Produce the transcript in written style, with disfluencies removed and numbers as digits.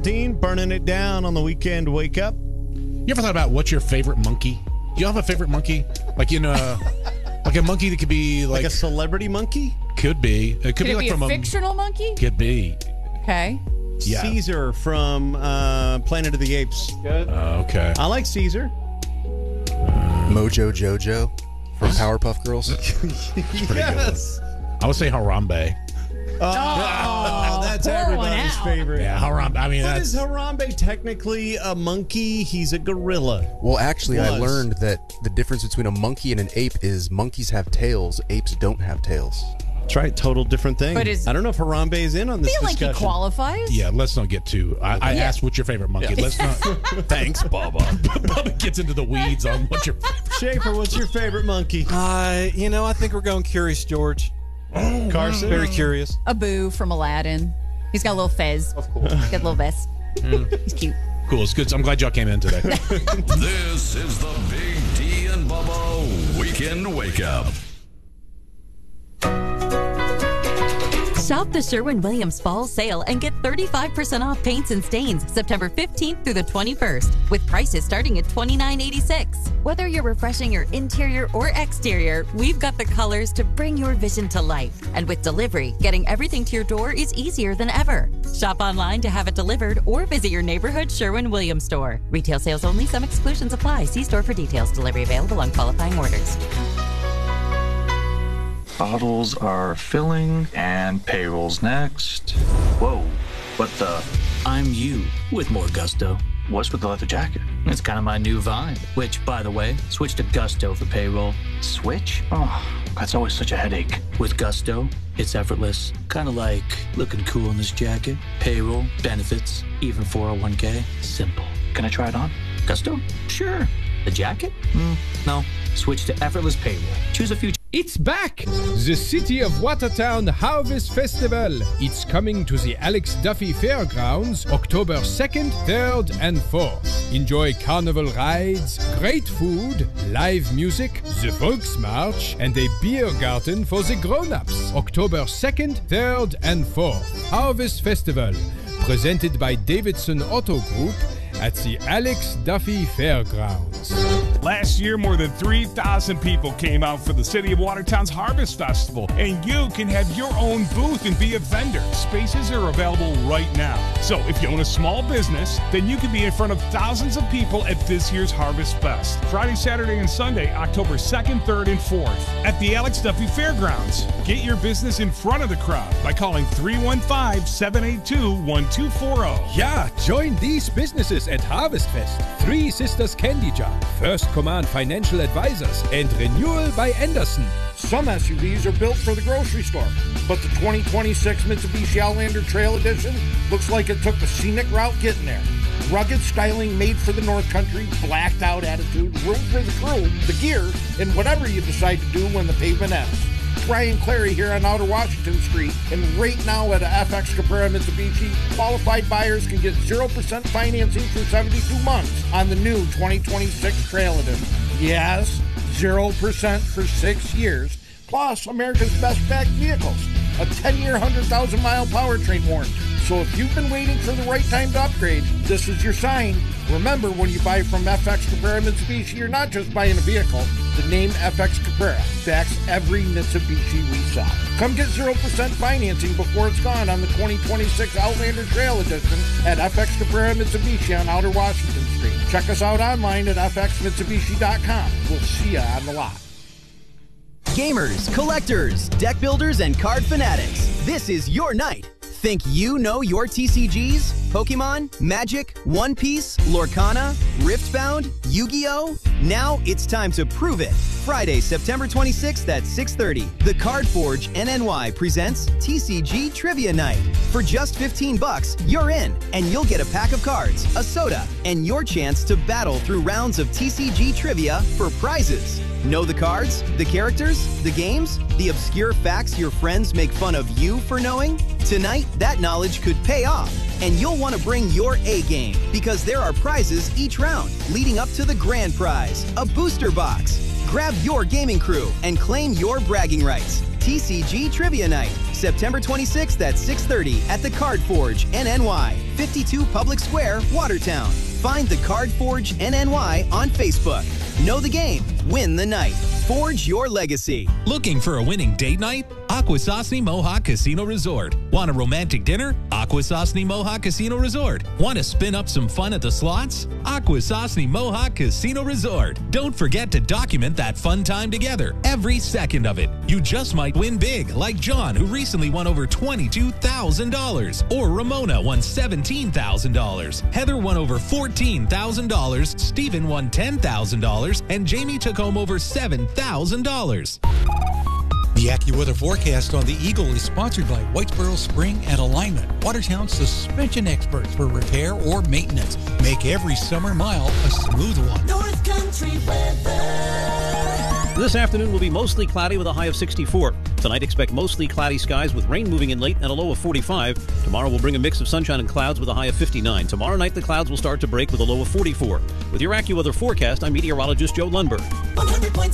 Burning it down on the weekend wake up. You ever thought about what's your favorite monkey? Do you have a favorite monkey? Like like a monkey that could be Like a celebrity monkey? Could be. It could be like it be from a fictional monkey? Could be. Okay. Yeah. Caesar from Planet of the Apes. Good. Okay. I like Caesar. Mojo Jojo from Powerpuff Girls. Pretty good. I would say Harambe. That's pour one everybody's out. favorite. Yeah, Harambe. I mean, But that's is Harambe technically a monkey? He's a gorilla. Well, actually, I Was. learned that the difference between a monkey and an ape is monkeys have tails, apes don't have tails. That's right. Total different thing. But I don't know if Harambe is in on I this feel like he discussion. qualifies. yeah. Let's not get too. I asked what's your favorite monkey. Let's not. Thanks, Bubba. Bubba gets into the weeds on what's your favorite. Schaefer, what's your favorite monkey? I think we're going Curious George. Carson? Very curious. Abu from Aladdin. He's got a little fez. Of course. Got a little vest. He's cute. Cool. It's good. I'm glad y'all came in today. This is the Big D and Bubba Weekend Wake Up. Shop the Sherwin-Williams Fall Sale and get 35% off paints and stains September 15th through the 21st, with prices starting at $29.86. Whether you're refreshing your interior or exterior, we've got the colors to bring your vision to life. And with delivery, getting everything to your door is easier than ever. Shop online to have it delivered or visit your neighborhood Sherwin-Williams store. Retail sales only. Some exclusions apply. See store for details. Delivery available on qualifying orders. Bottles are filling, and payroll's next. Whoa, what the? I'm you with more gusto. What's with the leather jacket? It's kind of my new vibe, which, by the way, switch to Gusto for payroll. Switch? Oh, that's always such a headache. With Gusto, it's effortless. Kind of like looking cool in this jacket. Payroll, benefits, even 401k. Simple. Can I try it on? Gusto? Sure. The jacket? No. Switch to effortless payroll. Choose a few. It's back! The City of Watertown Harvest Festival. It's coming to the Alex Duffy Fairgrounds October 2nd, 3rd, and 4th. Enjoy carnival rides, great food, live music, the Volksmarch, and a beer garden for the grown-ups. October 2nd, 3rd, and 4th. Harvest Festival, presented by Davidson Auto Group at the Alex Duffy Fairgrounds. Last year, more than 3,000 people came out for the City of Watertown's Harvest Festival, and you can have your own booth and be a vendor. Spaces are available right now. So if you own a small business, then you can be in front of thousands of people at this year's Harvest Fest. Friday, Saturday, and Sunday, October 2nd, 3rd, and 4th at the Alex Duffy Fairgrounds. Get your business in front of the crowd by calling 315-782-1240. Yeah, join these businesses at Harvest Fest. Three Sisters Candy Jar, First Command Financial Advisors, and Renewal by Anderson. Some SUVs are built for the grocery store, but the 2026 Mitsubishi Outlander Trail Edition looks like it took the scenic route getting there. Rugged styling made for the North Country, blacked out attitude, room for the crew, the gear, and whatever you decide to do when the pavement ends. Brian Clary here on Outer Washington Street, and right now at a FX Caprera Mitsubishi, qualified buyers can get 0% financing for 72 months on the new 2026 Trail Edition. Yes, 0% for 6 years, plus America's best backed vehicles, a 10-year, 100,000-mile powertrain warranty. So if you've been waiting for the right time to upgrade, this is your sign. Remember, when you buy from FX Caprera Mitsubishi, you're not just buying a vehicle. The name FX Caprera backs every Mitsubishi we sell. Come get 0% financing before it's gone on the 2026 Outlander Trail Edition at FX Caprera Mitsubishi on Outer Washington Street. Check us out online at fxmitsubishi.com. We'll see you on the lot. Gamers, collectors, deck builders, and card fanatics, this is your night. Think you know your TCGs? Pokemon, Magic, One Piece, Lorcana, Riftbound, Yu-Gi-Oh? Now it's time to prove it. Friday, September 26th at 6:30, the Card Forge NNY presents TCG Trivia Night. For just $15, you're in, and you'll get a pack of cards, a soda, and your chance to battle through rounds of TCG trivia for prizes. Know the cards, the characters, the games, the obscure facts your friends make fun of you for knowing? Tonight, that knowledge could pay off, and you'll want to bring your A game, because there are prizes each round, leading up to the grand prize, a booster box. Grab your gaming crew and claim your bragging rights. TCG Trivia Night, September 26th at 6:30 at the Card Forge, NNY, 52 Public Square, Watertown. Find the Card Forge, NNY on Facebook. Know the game, win the night. Forge your legacy. Looking for a winning date night? Akwesasne Mohawk Casino Resort. Want a romantic dinner? Akwesasne Mohawk Casino Resort. Want to spin up some fun at the slots? Akwesasne Mohawk Casino Resort. Don't forget to document that fun time together, every second of it. You just might win big, like John, who recently won over $22,000. Or Ramona won $17,000. Heather won over $14,000. Stephen won $10,000. And Jamie took home over $7,000. The AccuWeather forecast on the Eagle is sponsored by Whitesboro Spring and Alignment, Watertown's suspension experts for repair or maintenance. Make every summer mile a smooth one. North Country weather. This afternoon will be mostly cloudy with a high of 64. Tonight, expect mostly cloudy skies with rain moving in late and a low of 45. Tomorrow will bring a mix of sunshine and clouds with a high of 59. Tomorrow night, the clouds will start to break with a low of 44. With your AccuWeather forecast, I'm meteorologist Joe Lundberg.